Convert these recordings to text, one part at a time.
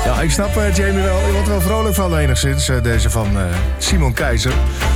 Ja, ik snap Jamie wel. Je wordt er wel vrolijk van enigszins. Deze van Simon Keizer.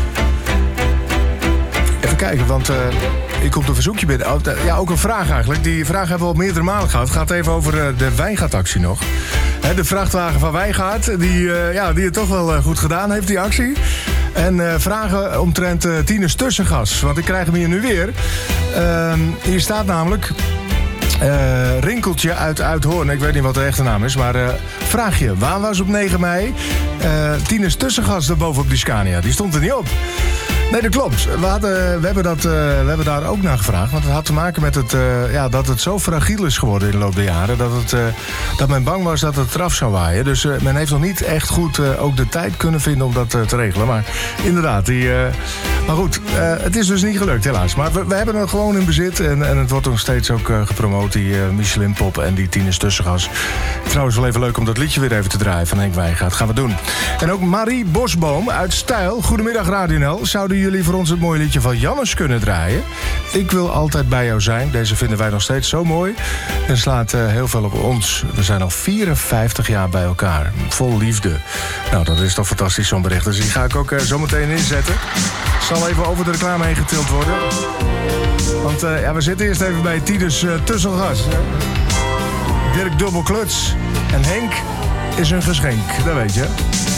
Even kijken, want hier komt een verzoekje binnen. Ja, ook een vraag eigenlijk. Die vraag hebben we al meerdere malen gehad. Het gaat even over de Wijngaardactie nog. De vrachtwagen van Wijngaard, die het toch wel goed gedaan heeft, die actie. En vragen omtrent Tinus Tussengas. Want ik krijg hem hier nu weer. Hier staat namelijk... Rinkeltje uit Uithoorn. Ik weet niet wat de echte naam is, maar vraag je. Waar was op 9 mei Tinus Tussengas erboven op die Scania? Die stond er niet op. Nee, dat klopt. We hebben daar ook naar gevraagd. Want het had te maken met dat het zo fragiel is geworden in de loop der jaren. Dat men bang was dat het eraf zou waaien. Dus men heeft nog niet echt goed ook de tijd kunnen vinden om dat te regelen. Maar inderdaad, maar goed, het is dus niet gelukt helaas. Maar we hebben het gewoon in bezit. En het wordt nog steeds ook gepromoot, die Michelin Pop en die Tinus Tussengas. Trouwens wel even leuk om dat liedje weer even te draaien van Henk Wijngaard. Gaan we doen. En ook Marie Bosboom uit Stijl. Goedemiddag Radio NL. Zouden jullie voor ons het mooie liedje van Jannes kunnen draaien? Ik wil altijd bij jou zijn. Deze vinden wij nog steeds zo mooi. En slaat heel veel op ons. We zijn al 54 jaar bij elkaar. Vol liefde. Nou, dat is toch fantastisch zo'n bericht. Dus die ga ik ook zo meteen inzetten. Zal even over de reclame heen getild worden. Want we zitten eerst even bij Tinus Tussengas. Dirk Dubbelkluts. En Henk is een geschenk. Dat weet je.